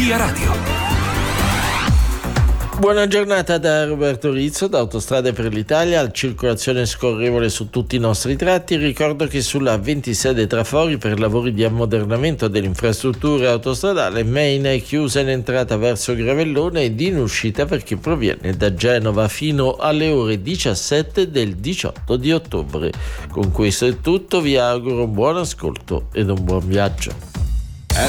Via Radio. Buona giornata da Roberto Rizzo, da Autostrade per l'Italia. Circolazione scorrevole su tutti i nostri tratti. Ricordo che sulla 26 trafori per lavori di ammodernamento delle infrastrutture autostradali Main è chiusa in entrata verso Gravellone ed in uscita per chi proviene da Genova fino alle ore 17 del 18 di ottobre. Con questo è tutto, vi auguro un buon ascolto ed un buon viaggio.